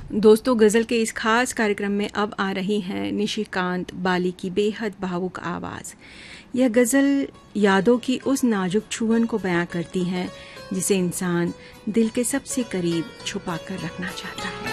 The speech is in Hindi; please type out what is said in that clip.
दोस्तों, गज़ल के इस खास कार्यक्रम में अब आ रही हैं निशिकांत बाली की बेहद भावुक आवाज़। यह गज़ल यादों की उस नाजुक छुअन को बयां करती है जिसे इंसान दिल के सबसे करीब छुपा कर रखना चाहता है।